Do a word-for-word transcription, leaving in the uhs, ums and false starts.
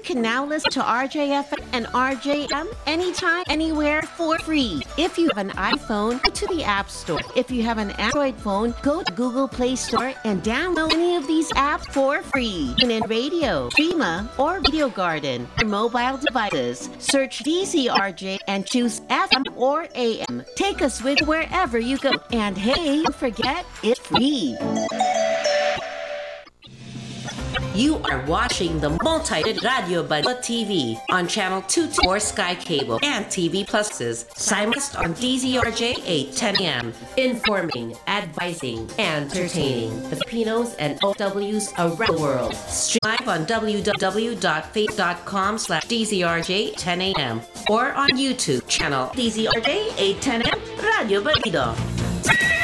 can now listen to R J F M and R J M anytime, anywhere for free. If you have an iPhone, go to the App Store. If you have an Android phone, go to Google Play Store and download any of these apps for free. Tune in Radio, Prima, or Video Garden for mobile devices. Search D Z R J and choose F M or A M. Take us with wherever you go. And hey, don't forget, it's free. You are watching the multi-rated Radio Balita T V on Channel two twenty-four Sky Cable and T V Plus's simulcast on D Z R J eight ten a.m. Informing, advising, and entertaining the Filipinos and O F Ws around the world. Stream live on w w w dot facebook dot com slash D Z R J ten a.m. or on YouTube channel D Z R J eight ten a.m. Radio Balita.